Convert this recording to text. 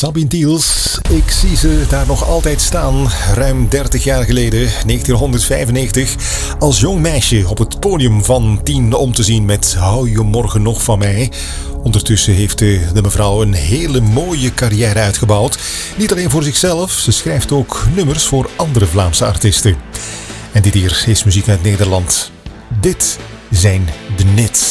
Sabine Tiels, ik zie ze daar nog altijd staan. Ruim 30 jaar geleden, 1995, als jong meisje op het podium van 10 om te zien met Hou je morgen nog van mij. Ondertussen heeft de mevrouw een hele mooie carrière uitgebouwd. Niet alleen voor zichzelf, ze schrijft ook nummers voor andere Vlaamse artiesten. En dit hier is muziek uit Nederland. Dit zijn de Nits.